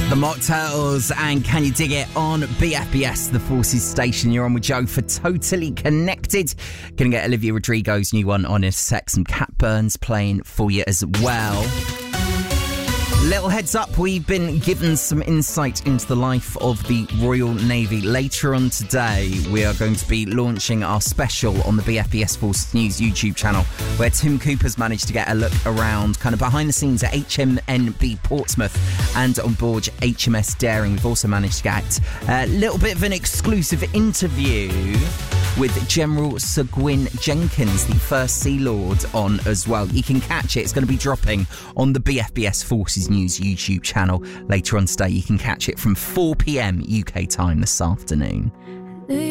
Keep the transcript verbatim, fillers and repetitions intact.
The Mocktails and Can You Dig It on B F B S, the Forces station. You're on with Joe for Totally Connected. Gonna get Olivia Rodrigo's new one on in a sec. Some Cat Burns playing for you as well. Little heads up, we've been given some insight into the life of the Royal Navy. Later on today, we are going to be launching our special on the B F B S Forces News YouTube channel, where Tim Cooper's managed to get a look around kind of behind the scenes at H M N B Portsmouth and on board H M S Daring. We've also managed to get a little bit of an exclusive interview with General Sir Gwyn Jenkins, the first Sea Lord, on as well. You can catch it. It's going to be dropping on the B F B S Forces News YouTube channel later on today. You can catch it from four p.m. U K time this afternoon.